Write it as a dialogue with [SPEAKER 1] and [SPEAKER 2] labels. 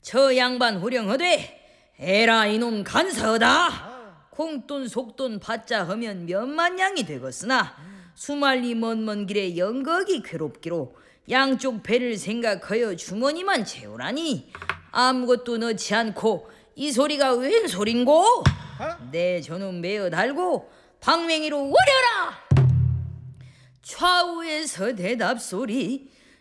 [SPEAKER 1] 저 양반 후령하되 에라 이놈 간사하다. 공돈 속돈 받자 하면 몇만 양이 되겠으나 수말리 먼 길에 영거기 괴롭기로 양쪽 배를 생각하여 주머니만 채우라니 아무것도 넣지 않고 이 소리가 웬 소린고? 내 저놈 매어 달고 방맹이로 오려라. 좌우에서 대답 소리